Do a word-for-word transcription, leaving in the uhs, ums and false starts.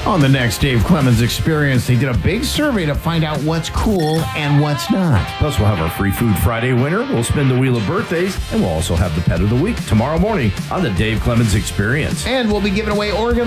On the next Dave Clemens Experience, they did a big survey to find out what's cool and what's not. Plus, we'll have our Free Food Friday winner. We'll spin the wheel of birthdays, and we'll also have the pet of the week tomorrow morning on the Dave Clemens Experience. And we'll be giving away Oregon